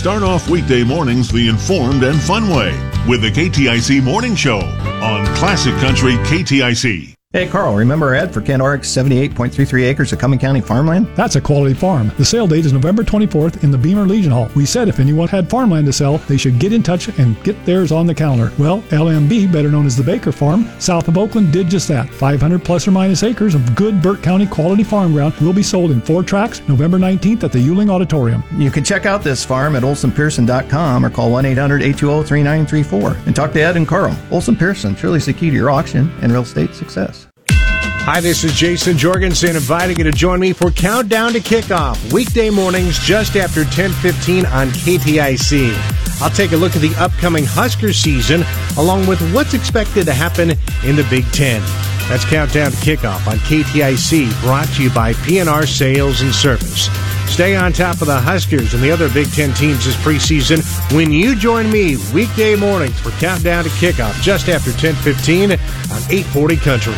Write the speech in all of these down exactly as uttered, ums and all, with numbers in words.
Start off weekday mornings the informed and fun way with the K T I C Morning Show on Classic Country K T I C. Hey, Carl, remember our ad for Kent Oryx seventy-eight point three three acres of Cumming County farmland? That's a quality farm. The sale date is November twenty-fourth in the Beamer Legion Hall. We said if anyone had farmland to sell, they should get in touch and get theirs on the calendar. Well, L M B, better known as the Baker Farm, south of Oakland, did just that. five hundred plus or minus acres of good Burke County quality farm ground will be sold in four tracts November nineteenth at the Yuling Auditorium. You can check out this farm at olson pearson dot com or call one eight hundred eight two zero three nine three four and talk to Ed and Carl. Olson Pearson, truly is the key to your auction and real estate success. Hi, this is Jason Jorgensen inviting you to join me for Countdown to Kickoff, weekday mornings just after ten fifteen on K T I C. I'll take a look at the upcoming Husker season along with what's expected to happen in the Big Ten. That's Countdown to Kickoff on K T I C, brought to you by P N R Sales and Service. Stay on top of the Huskers and the other Big Ten teams this preseason when you join me weekday mornings for Countdown to Kickoff just after ten fifteen on eight forty Country.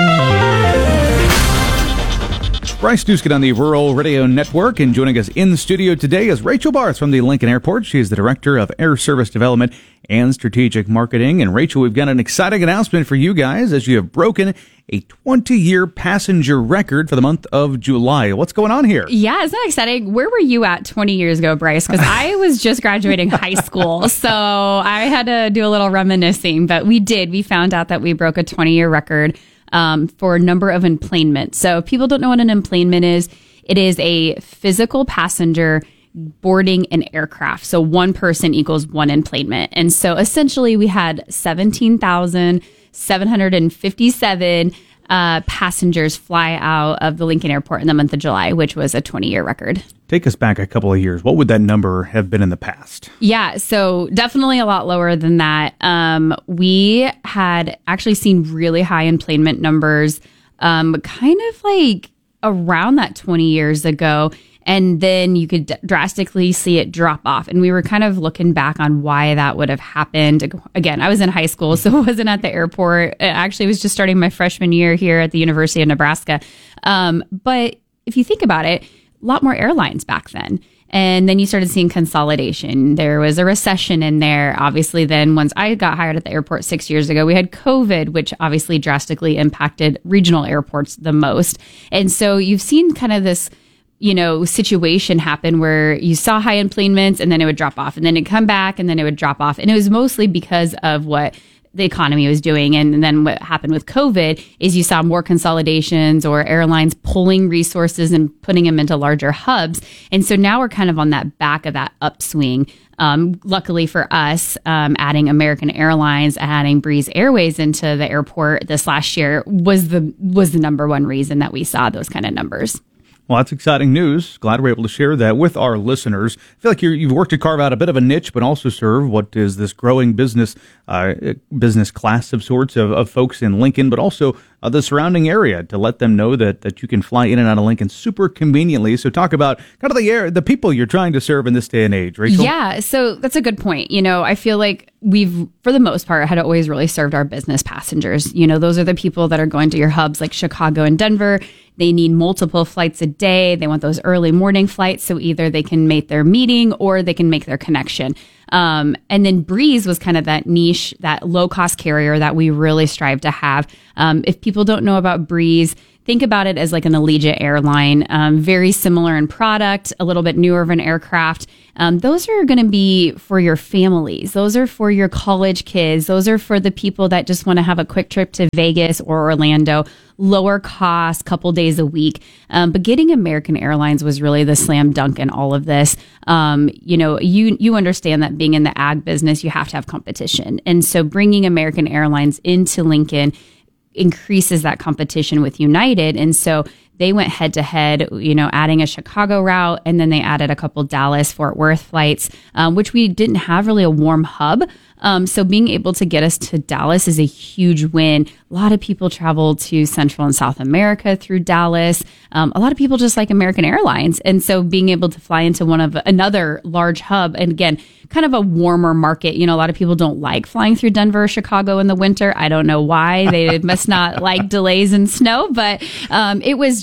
Bryce Duskin on the Rural Radio Network, and joining us in the studio today is Rachel Barth from the Lincoln Airport. She is the Director of Air Service Development and Strategic Marketing. And Rachel, we've got an exciting announcement for you guys as you have broken a twenty-year passenger record for the month of July. What's going on here? Yeah, isn't that exciting? Where were you at twenty years ago, Bryce? Because I was just graduating high school, so I had to do a little reminiscing. But we did. We found out that we broke a twenty-year record um, for number of enplanement. So if people don't know what an enplanement is, it is a physical passenger boarding an aircraft. So one person equals one enplanement. And so essentially we had seventeen thousand seven hundred fifty-seven uh, passengers fly out of the Lincoln Airport in the month of July, which was a twenty-year record. Take us back a couple of years. What would that number have been in the past? Yeah, so definitely a lot lower than that. Um, we had actually seen really high enplanement numbers um, kind of like around that twenty years ago. And then you could d- drastically see it drop off. And we were kind of looking back on why that would have happened. Again, I was in high school, so I wasn't at the airport. I actually was just starting my freshman year here at the University of Nebraska. Um, but if you think about it, a lot more airlines back then. And then you started seeing consolidation. There was a recession in there. Obviously, then once I got hired at the airport six years ago, we had COVID, which obviously drastically impacted regional airports the most. And so you've seen kind of this, you know, situation happen where you saw high enplanements and then it would drop off and then it'd come back and then it would drop off. And it was mostly because of what the economy was doing. And then what happened with COVID is you saw more consolidations or airlines pulling resources and putting them into larger hubs. And so now we're kind of on that back of that upswing. Um, luckily for us, um, adding American Airlines, adding Breeze Airways into the airport this last year was the was the number one reason that we saw those kind of numbers. Well, that's exciting news. Glad we're able to share that with our listeners. I feel like you're, you've worked to carve out a bit of a niche, but also serve what is this growing business uh, business class of sorts of, of folks in Lincoln, but also uh, the surrounding area to let them know that, that you can fly in and out of Lincoln super conveniently. So talk about kind of the air, the people you're trying to serve in this day and age, Rachel. Yeah, so that's a good point. You know, I feel like we've, for the most part, had always really served our business passengers. You know, those are the people that are going to your hubs like Chicago and Denver. They need multiple flights a day. They want those early morning flights. So either they can make their meeting or they can make their connection. Um, and then Breeze was kind of that niche, that low cost carrier that we really strive to have. Um, if people don't know about Breeze, think about it as like an Allegiant airline, um, very similar in product, a little bit newer of an aircraft. Um, those are going to be for your families. Those are for your college kids. Those are for the people that just want to have a quick trip to Vegas or Orlando, lower cost, couple days a week. Um, but getting American Airlines was really the slam dunk in all of this. Um, you know, you you understand that being in the ag business, you have to have competition. And so bringing American Airlines into Lincoln increases that competition with United. And so they went head to head, you know, adding a Chicago route, and then they added a couple Dallas, Fort Worth flights, um, which we didn't have really a warm hub. Um, so being able to get us to Dallas is a huge win. A lot of people travel to Central and South America through Dallas. Um, a lot of people just like American Airlines. And so being able to fly into one of another large hub, and again, kind of a warmer market. You know, a lot of people don't like flying through Denver or Chicago in the winter. I don't know why. They must not like delays and snow, but um, it was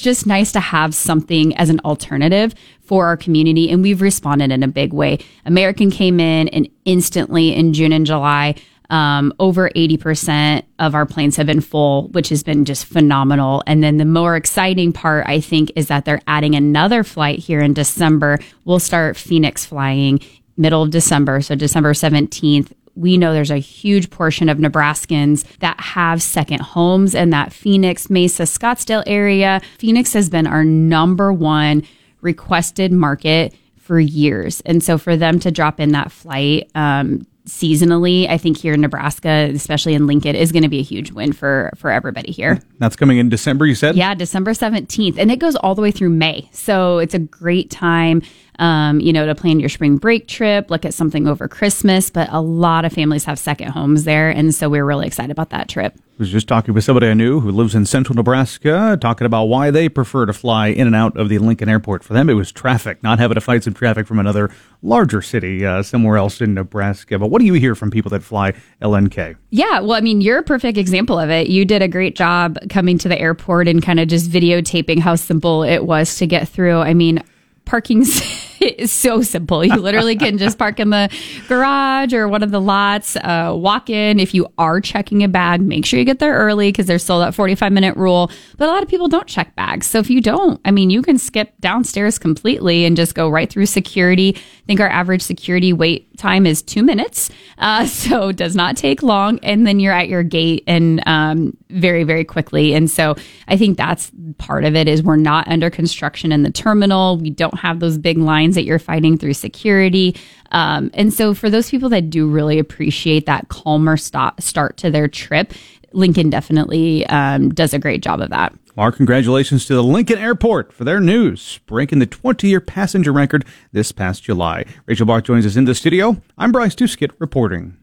just nice to have something as an alternative for our community. And we've responded in a big way. American came in and instantly in June and July, um, over eighty percent of our planes have been full, which has been just phenomenal. And then the more exciting part, I think, is that they're adding another flight here in December. We'll start Phoenix flying middle of December, so December seventeenth. We know there's a huge portion of Nebraskans that have second homes in that Phoenix, Mesa, Scottsdale area. Phoenix has been our number one requested market for years. And so for them to drop in that flight um, seasonally, I think here in Nebraska, especially in Lincoln, is going to be a huge win for, for everybody here. That's coming in December, you said? Yeah, December seventeenth. And it goes all the way through May. So it's a great time, um, you know, to plan your spring break trip, look at something over Christmas. But a lot of families have second homes there. And so we're really excited about that trip. I was just talking with somebody I knew who lives in central Nebraska, talking about why they prefer to fly in and out of the Lincoln Airport. For them, it was traffic, not having to fight some traffic from another larger city uh, somewhere else in Nebraska. But what do you hear from people that fly L N K? Yeah, well, I mean, you're a perfect example of it. You did a great job coming to the airport and kind of just videotaping how simple it was to get through. I mean, parking's is so simple. You literally can just park in the garage or one of the lots, uh, walk in. If you are checking a bag, make sure you get there early because there's still that forty-five minute rule. But a lot of people don't check bags. So if you don't, I mean, you can skip downstairs completely and just go right through security. I think our average security wait time is two minutes. Uh, so it does not take long. And then you're at your gate and um, very, very quickly. And so I think that's part of it is we're not under construction in the terminal. We don't have those big lines that you're fighting through security. Um, and so for those people that do really appreciate that calmer stop, start to their trip, Lincoln definitely um, does a great job of that. Our congratulations to the Lincoln Airport for their news, breaking the twenty-year passenger record this past July. Rachel Barth joins us in the studio. I'm Bryce Tuskett reporting.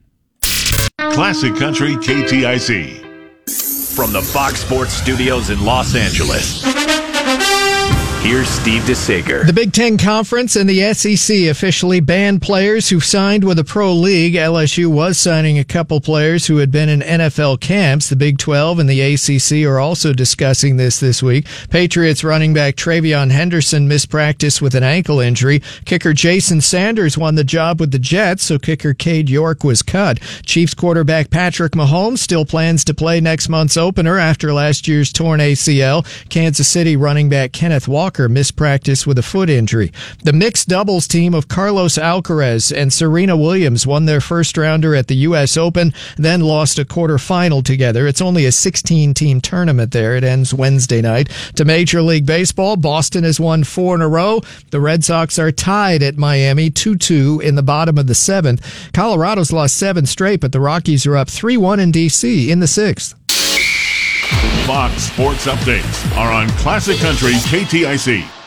Classic Country K T I C. From the Fox Sports Studios in Los Angeles, here's Steve DeSager. The Big Ten Conference and the S E C officially banned players who signed with a pro league. L S U was signing a couple players who had been in N F L camps. The Big twelve and the A C C are also discussing this this week. Patriots running back Travion Henderson missed practice with an ankle injury. Kicker Jason Sanders won the job with the Jets, so kicker Cade York was cut. Chiefs quarterback Patrick Mahomes still plans to play next month's opener after last year's torn A C L. Kansas City running back Kenneth Walker missed practice with a foot injury. The mixed doubles team of Carlos Alcaraz and Serena Williams won their first rounder at the U S Open, then lost a quarterfinal together. It's only a sixteen-team tournament there. It ends Wednesday night. To Major League Baseball, Boston has won four in a row. The Red Sox are tied at Miami two two in the bottom of the seventh. Colorado's lost seven straight, but the Rockies are up three one in D C in the sixth. Fox Sports Updates are on Classic Country K T I C.